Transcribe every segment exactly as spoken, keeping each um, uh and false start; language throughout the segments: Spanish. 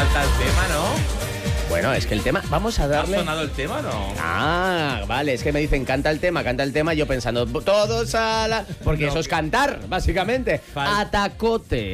falta el tema, ¿no? Bueno, es que el tema... Vamos a darle... ¿Ha sonado el tema o no? Ah, vale, es que me dicen canta el tema, canta el tema, yo pensando, todos a la... Porque no, eso es cantar, básicamente. Fal... Atacote,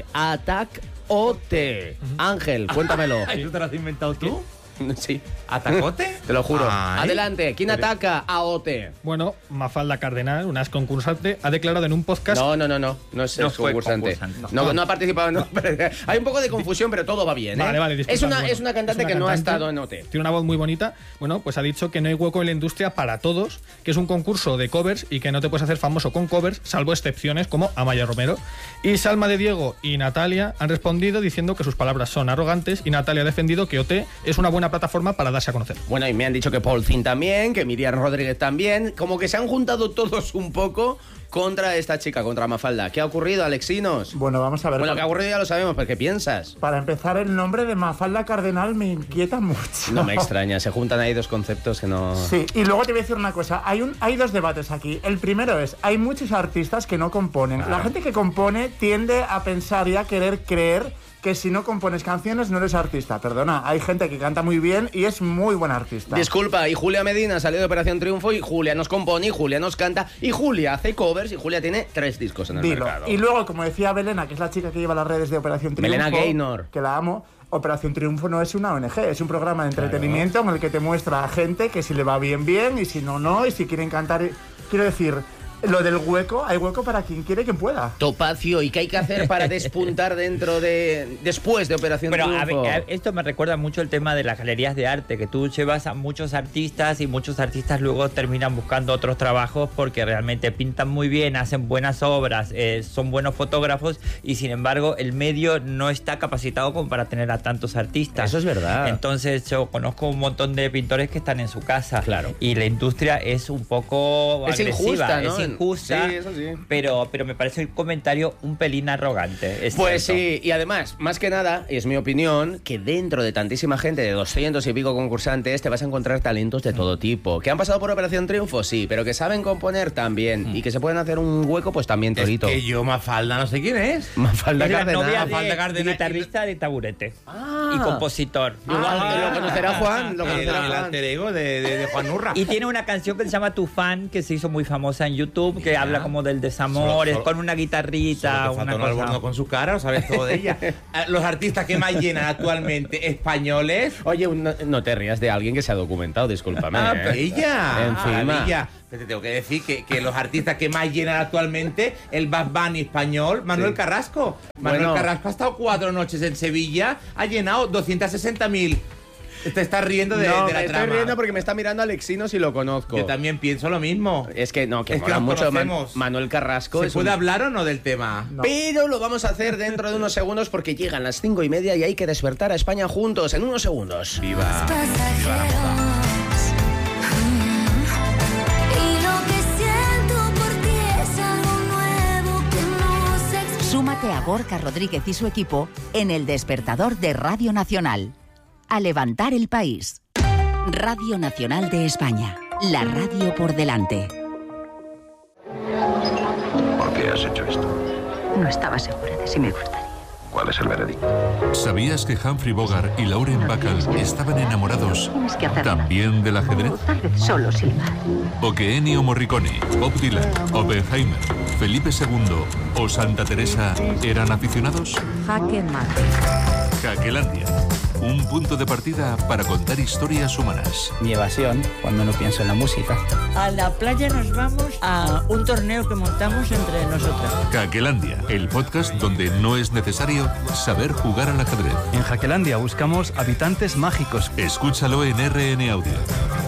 atac-ote. Uh-huh. Ángel, cuéntamelo. ¿Eso te lo has inventado tú? Sí. ¿Atacote? Te lo juro. Ay. Adelante, ¿quién ataca a Ote? Bueno, Mafalda Cardenal, una ex concursante, ha declarado en un podcast... No, no, no, no, no es no concursante. concursante. No, no ha participado. No, hay un poco de confusión, pero todo va bien, ¿eh? Vale, vale, disculpa, es, una, bueno, es una cantante es una que cantante, no ha estado en Ote. Tiene una voz muy bonita. Bueno, pues ha dicho que no hay hueco en la industria para todos, que es un concurso de covers y que no te puedes hacer famoso con covers, salvo excepciones como Amaya Romero. Y Salma de Diego y Natalia han respondido diciendo que sus palabras son arrogantes y Natalia ha defendido que O T es una buena plataforma para darse a conocer. Bueno, y me han dicho que Paul Zin también, que Miriam Rodríguez también, como que se han juntado todos un poco contra esta chica, contra Mafalda. ¿Qué ha ocurrido, Alexinos? Bueno, vamos a ver. Bueno, lo que ha ocurrido ya lo sabemos, pero ¿qué piensas? Para empezar, el nombre de Mafalda Cardenal me inquieta mucho. No me extraña, se juntan ahí dos conceptos que no... Sí, y luego te voy a decir una cosa, hay, un, hay dos debates aquí. El primero es, hay muchos artistas que no componen. Ah. La gente que compone tiende a pensar y a querer creer que si no compones canciones no eres artista. Perdona, hay gente que canta muy bien y es muy buen artista. Disculpa, y Julia Medina salió de Operación Triunfo y Julia nos compone y Julia nos canta y Julia hace covers y Julia tiene tres discos en el Dilo. mercado. Y luego, como decía Belena, que es la chica que lleva las redes de Operación Triunfo, Belena Gaynor, que la amo, Operación Triunfo no es una O N G, es un programa de entretenimiento, claro, en el que te muestra a gente que si le va bien, bien, y si no, no, y si quieren cantar... Quiero decir... Lo del hueco, hay hueco para quien quiere que pueda. Topacio, ¿y qué hay que hacer para despuntar dentro de... después de Operación Pero Triunfo? A ver, esto me recuerda mucho el tema de las galerías de arte, que tú llevas a muchos artistas y muchos artistas luego terminan buscando otros trabajos porque realmente pintan muy bien, hacen buenas obras, eh, son buenos fotógrafos y sin embargo el medio no está capacitado como para tener a tantos artistas. Eso es verdad. Entonces yo conozco un montón de pintores que están en su casa. Claro. Y la industria es un poco es agresiva, injusta, ¿no? es injusta, sí, eso sí. pero, pero me parece el comentario un pelín arrogante. Es pues cierto. Sí, y además, más que nada, y es mi opinión, que dentro de tantísima gente, de doscientos y pico concursantes, te vas a encontrar talentos de todo tipo. ¿Que han pasado por Operación Triunfo? Sí, pero que saben componer también, mm. y que se pueden hacer un hueco, pues también, Torito. Es que yo, Mafalda, no sé quién es. Mafalda es la Cardenal. novia Mafalda de, Cardenal. guitarrista de Taburete. Ah. Y compositor. Igual, ah. lo conocerá Juan, lo conocerá el Juan. alter ego de, de, de Juan Urra. Y tiene una canción que se llama Tu Fan, que se hizo muy famosa en YouTube, que Mira. habla como del desamor, solo, solo, con una guitarrita, una cosa. Alborno con su cara, ¿lo sabes todo de ella? Los artistas que más llenan actualmente españoles. Oye, no, no te rías de alguien que se ha documentado, discúlpame. Ah, ¿eh? ella. Encima. Ella. Te tengo que decir que, que los artistas que más llenan actualmente, el Bad Bunny español, Manuel sí. Carrasco. Manuel bueno. Carrasco ha estado cuatro noches en Sevilla, ha llenado doscientas sesenta mil. Te estás riendo de, no, de la me trama. estoy riendo porque me está mirando Alexinos y lo conozco. Yo también pienso lo mismo. Es que no, que es mola que mucho Man, conocemos. Manuel Carrasco. ¿Se es puede un... hablar o no del tema? No. Pero lo vamos a hacer dentro de unos segundos porque llegan las cinco y media y hay que despertar a España juntos en unos segundos. ¡Viva! ¡Viva la moda! Súmate a Gorka Rodríguez y su equipo en el despertador de Radio Nacional. A levantar el país. Radio Nacional de España. La radio por delante. ¿Por qué has hecho esto? No estaba segura de si me gustaría. ¿Cuál es el veredicto? ¿Sabías que Humphrey Bogart y Lauren No, Bacall que estaban enamorados Tienes que hacerlo. también del ajedrez? O tal vez solo silbar. ¿O que Ennio Morricone, Bob Dylan, Oppenheimer, Felipe segundo o Santa Teresa eran aficionados? Jaque mate. Jaquelandia. Un punto de partida para contar historias humanas. Mi evasión, cuando no pienso en la música. A la playa nos vamos a un torneo que montamos entre nosotras. Jaquelandia, el podcast donde no es necesario saber jugar al ajedrez. En Jaquelandia buscamos habitantes mágicos. Escúchalo en R N Audio.